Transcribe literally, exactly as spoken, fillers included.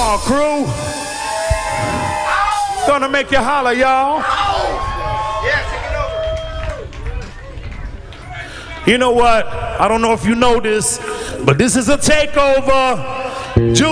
on, crew. Gonna make you holler, y'all. Yeah, take it over. You know what? I don't know if you know this, but this is a takeover.